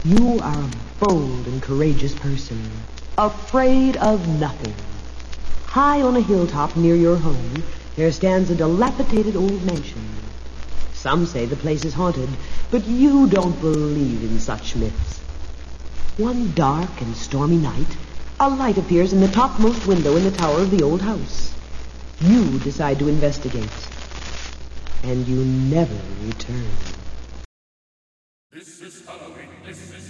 You are a bold and courageous person, afraid of nothing. High on a hilltop near your home, there stands a dilapidated old mansion. Some say the place is haunted, but you don't believe in such myths. One dark and stormy night, a light appears in the topmost window in the tower of the old house. You decide to investigate, and you never return.